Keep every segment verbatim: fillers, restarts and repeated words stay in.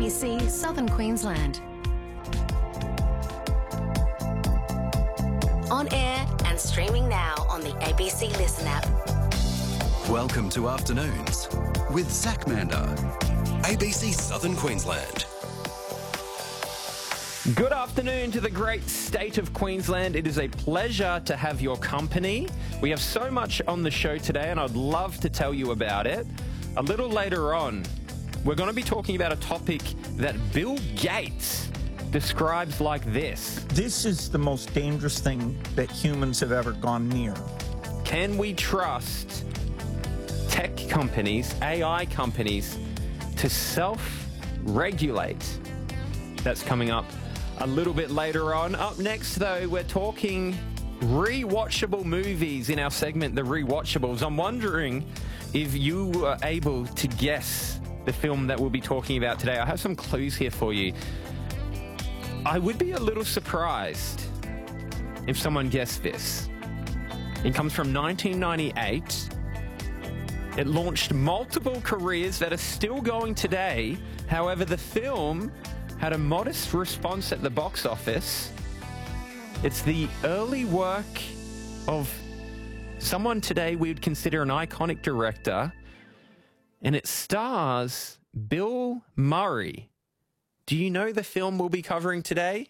B C Southern Queensland. On air and streaming now on the A B C Listen app. Welcome to Afternoons with Zach Mander, A B C Southern Queensland. Good afternoon to the great state of Queensland. It is a pleasure to have your company. We have so much on the show today, and I'd love to tell you about it. A little later on, we're going to be talking about a topic that Bill Gates describes like this. This is the most dangerous thing that humans have ever gone near. Can we trust tech companies, A I companies, to self-regulate? That's coming up a little bit later on. Up next, though, we're talking rewatchable movies in our segment, The Rewatchables. I'm wondering if you were able to guess the film that we'll be talking about today. I have some clues here for you. I would be a little surprised if someone guessed this. It comes from nineteen ninety-eight. It launched multiple careers that are still going today. However, the film had a modest response at the box office. It's the early work of someone today we would consider an iconic director, and it stars Bill Murray. Do you know the film we'll be covering today?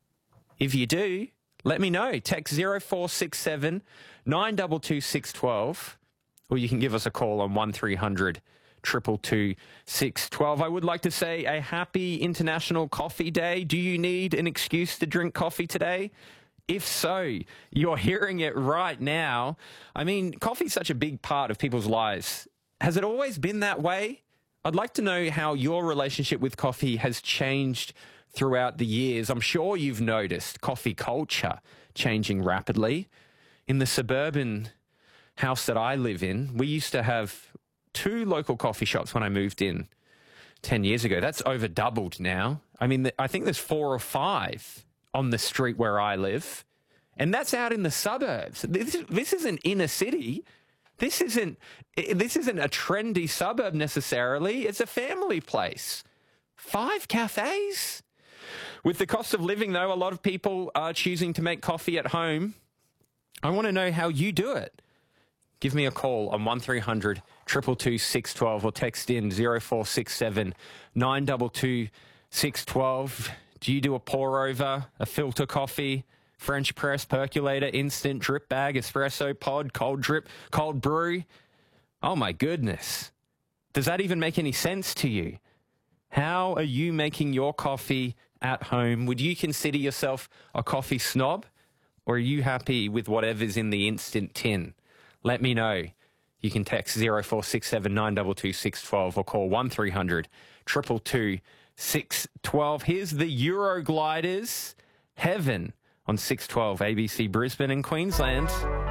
If you do, let me know. Text zero four six seven, nine two two, six one two, or you can give us a call on one three hundred, two two two, six one two. I would like to say a happy International Coffee Day. Do you need an excuse to drink coffee today? If so, you're hearing it right now. I mean, coffee is such a big part of people's lives. Has it always been that way? I'd like to know how your relationship with coffee has changed throughout the years. I'm sure you've noticed coffee culture changing rapidly. In the suburban house that I live in, we used to have two local coffee shops when I moved in ten years ago. That's over doubled now. I mean, I think there's four or five on the street where I live, and that's out in the suburbs. This, this isn't inner city. This isn't, this isn't a trendy suburb necessarily. It's a family place. Five cafes? With the cost of living, though, a lot of people are choosing to make coffee at home. I want to know how you do it. Give me a call on one three hundred, two two two, six one two or text in zero four six seven, nine two two, six one two. Do you do a pour over, a filter coffee, French press, percolator, instant, drip bag, espresso pod, cold drip, cold brew? Oh my goodness. Does that even make any sense to you? How are you making your coffee at home? Would you consider yourself a coffee snob, or are you happy with whatever's in the instant tin? Let me know. You can text zero four six seven, nine two two, six one two or call one three hundred, two two two, six one two. Here's the Eurogliders, Heaven, on six twelve A B C Brisbane and Queensland.